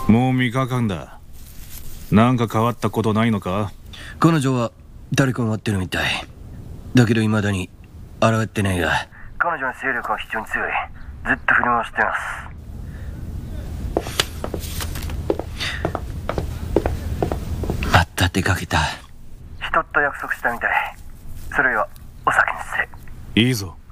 もう3日間だ。なんか変わったことないのか？ 彼女は誰かが待ってるみたいだけど、未だに現ってないが、彼女の勢力は非常に強い。ずっと振り回してます。また出かけた。人と約束したみたい。それはお先に失礼。 いいぞ。